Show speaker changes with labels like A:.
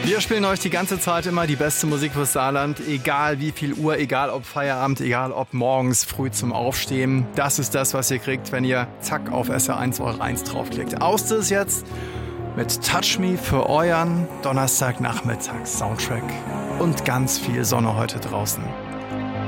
A: Wir spielen euch die ganze Zeit immer die beste Musik fürs Saarland, egal wie viel Uhr, egal ob Feierabend, egal ob morgens früh zum Aufstehen. Das ist das, was ihr kriegt, wenn ihr zack auf SR1 eure 1 draufklickt. Auste ist jetzt mit Touch Me für euren Donnerstagnachmittags Soundtrack und ganz viel Sonne heute draußen.